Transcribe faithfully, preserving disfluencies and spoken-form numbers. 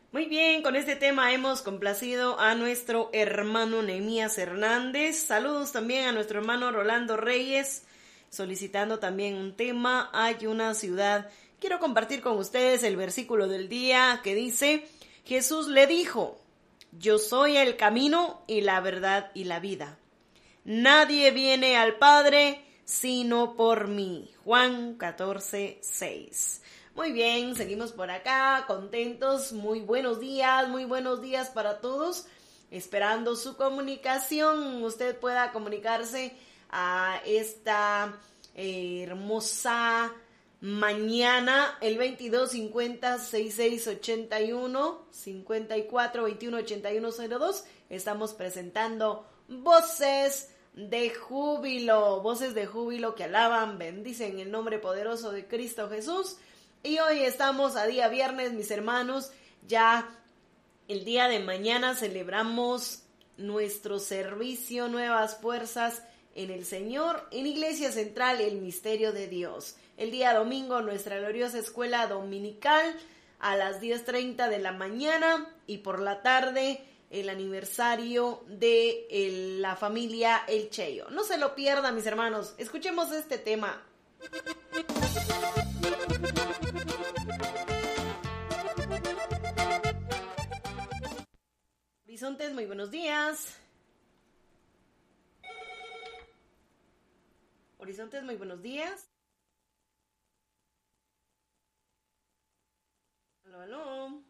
Muy bien, con este tema hemos complacido a nuestro hermano Nehemías Hernández. Saludos también a nuestro hermano Rolando Reyes, solicitando también un tema. Hay una ciudad. Quiero compartir con ustedes el versículo del día que dice: Jesús le dijo: yo soy el camino y la verdad y la vida. Nadie viene al Padre sino por mí. Juan catorce, seis. Muy bien, seguimos por acá, contentos. Muy buenos días, muy buenos días para todos. Esperando su comunicación. Usted pueda comunicarse a esta eh, hermosa mañana, el veintidós cincuenta sesenta y seis ochenta y uno, cincuenta y cuatro veintiuno ochenta y uno cero dos. Estamos presentando voces de júbilo, voces de júbilo que alaban, bendicen el nombre poderoso de Cristo Jesús. Y hoy estamos a día viernes, mis hermanos. Ya el día de mañana celebramos nuestro servicio Nuevas Fuerzas en el Señor, en Iglesia Central, el Misterio de Dios. El día domingo, nuestra gloriosa escuela dominical a las diez treinta de la mañana, y por la tarde el aniversario de el, la familia El Cheyo. No se lo pierdan, mis hermanos. Escuchemos este tema. Horizontes, muy buenos días. Horizontes, muy buenos días. Aló, aló.